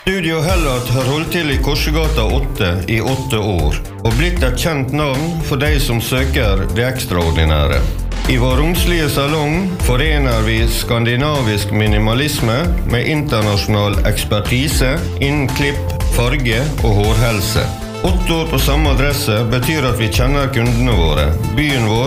Studio Hellart har holdt til I Korsegata 8 I 8 år, og blitt et kjent navn for de som søker det ekstraordinære. I vår romslige salong forener vi skandinavisk minimalisme med internasjonal ekspertise innen klipp, farge og hårhelse. 8 år på samme adresse betyr at vi kjenner kundene våre, byen vår